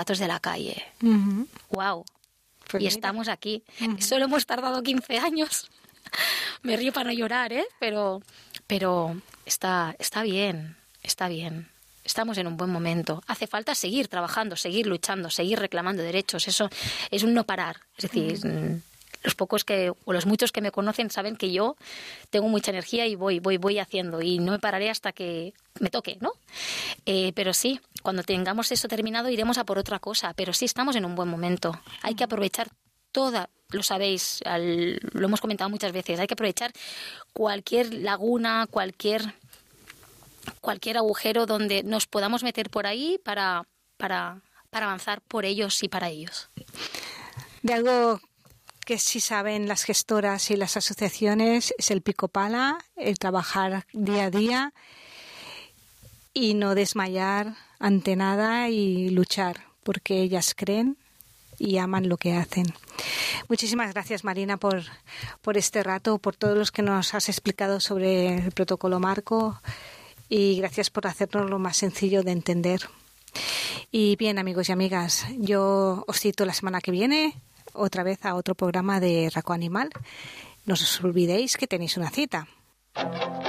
gatos de la calle. ¡Wow! Pues y mira. estamos aquí. Solo hemos tardado 15 años. Me río para no llorar, pero está bien, está bien. Estamos en un buen momento. Hace falta seguir trabajando, seguir luchando, seguir reclamando derechos. Eso es un no parar. Es decir, los pocos o los muchos que me conocen saben que yo tengo mucha energía y voy haciendo y no me pararé hasta que me toque, ¿no? Pero sí, cuando tengamos eso terminado iremos a por otra cosa. Pero sí estamos en un buen momento. Hay que aprovechar lo sabéis, lo hemos comentado muchas veces, hay que aprovechar cualquier laguna, cualquier agujero donde nos podamos meter por ahí para avanzar por ellos y para ellos. De algo que sí saben las gestoras y las asociaciones es el pico pala, el trabajar día a día y no desmayar ante nada y luchar, porque ellas creen y aman lo que hacen. Muchísimas gracias, Marina, por este rato, por todos los que nos has explicado sobre el protocolo marco, y gracias por hacernos lo más sencillo de entender. Y bien, amigos y amigas, yo os cito la semana que viene otra vez a otro programa de Raco Animal. No os olvidéis que tenéis una cita.